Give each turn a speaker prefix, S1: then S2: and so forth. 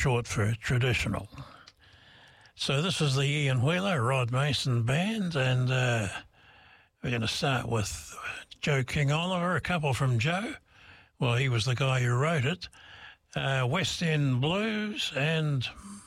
S1: short for traditional. So this is the Ian Wheeler Rod Mason Band, and we're going to start with Joe King Oliver, a couple from Joe. Well, he was the guy who wrote it. West End Blues and